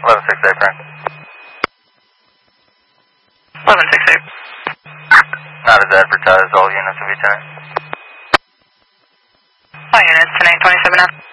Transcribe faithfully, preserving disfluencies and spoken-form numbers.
eleven six eight, Frank. eleven six eight. Not as advertised, all units will be ten. All units, ten eight twenty-seven F.